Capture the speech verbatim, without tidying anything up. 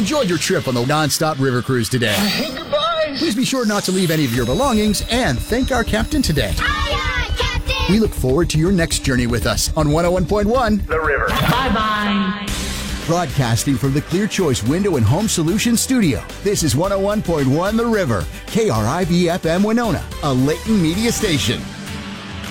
enjoyed your trip on the non-stop river cruise today. Goodbye. Please be sure not to leave any of your belongings and thank our captain today. Aye, aye, Captain. We look forward to your next journey with us on one oh one point one The River. Bye-bye. Broadcasting from the Clear Choice Window and Home Solutions Studio, this is one oh one point one The River, K R I V F M Winona, a Layton media station.